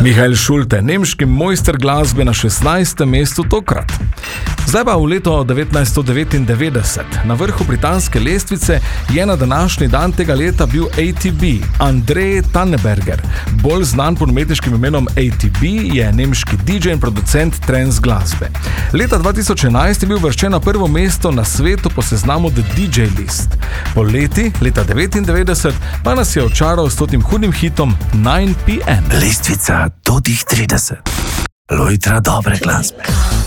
Michael Schulte, nemški mojster glasbe na 16. mestu tokrat. Zdaj pa v leto 1999. Na vrhu britanske lestvice je na današnji dan tega leta bil ATB, Andrej Tanneberger. Bolj znan pod umetniškim imenom ATB je nemški DJ in producent trance glasbe. Leta 2011 je bil uvrščen na prvo mesto na svetu po seznamu The DJ List. Po leti, leta 1999, pa nas je očaral s totim hudim hitom 9 PM. Lestvica do tih 30. Lojtra dobre glasbe.